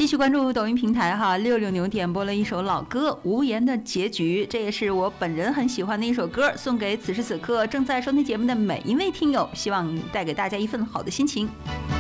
续关注抖音平台哈，66牛点播了一首老歌《无言的结局》，这也是我本人很喜欢的一首歌，送给此时此刻正在收听节目的每一位听友，希望带给大家一份好的心情。